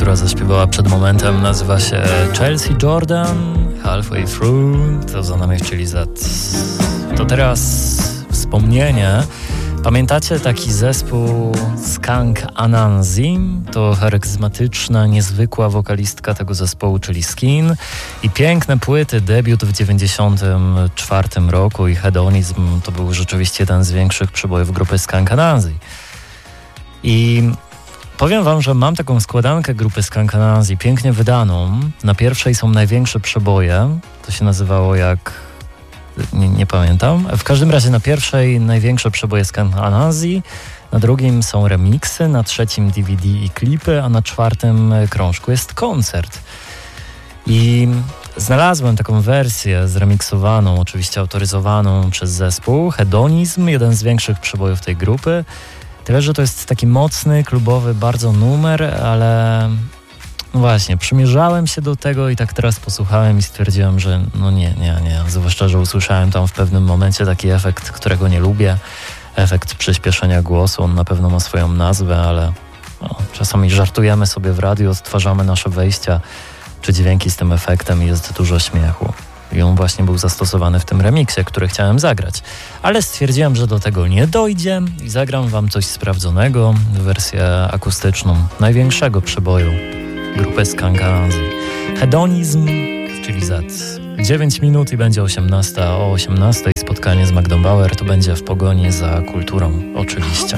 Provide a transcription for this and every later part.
która zaśpiewała przed momentem, nazywa się Chelsea Jordan, Halfway Through, to za nami chcieli To teraz wspomnienie. Pamiętacie taki zespół Skunk Anansi? To charyzmatyczna, niezwykła wokalistka tego zespołu, czyli Skin. I piękne płyty, debiut w 1994 roku i Hedonizm to był rzeczywiście jeden z większych przebojów grupy Skunk Anansi. I powiem wam, że mam taką składankę grupy Skunk Anansi, pięknie wydaną. Na pierwszej są największe przeboje. To się nazywało jak... Nie pamiętam. W każdym razie na pierwszej największe przeboje Skunk Anansi, na drugim są remiksy, na trzecim DVD i klipy, a na czwartym krążku jest koncert. I znalazłem taką wersję zremiksowaną, oczywiście autoryzowaną przez zespół Hedonizm, jeden z większych przebojów tej grupy. Tyle, że to jest taki mocny, klubowy bardzo numer, ale no właśnie, przymierzałem się do tego i tak teraz posłuchałem i stwierdziłem, że no nie. Zwłaszcza, że usłyszałem tam w pewnym momencie taki efekt, którego nie lubię. Efekt przyspieszenia głosu, on na pewno ma swoją nazwę, ale czasami żartujemy sobie w radiu, odtwarzamy nasze wejścia czy dźwięki z tym efektem i jest dużo śmiechu. I on właśnie był zastosowany w tym remiksie, który chciałem zagrać. Ale stwierdziłem, że do tego nie dojdzie i zagram wam coś sprawdzonego, wersję akustyczną największego przeboju grupy Skunk Anansi. Hedonizm, czyli za 9 minut i będzie 18. O 18 spotkanie z Magdą Bauer, to będzie w pogoni za kulturą, oczywiście.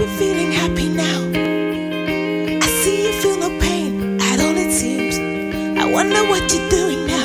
Wonder what you're doing now.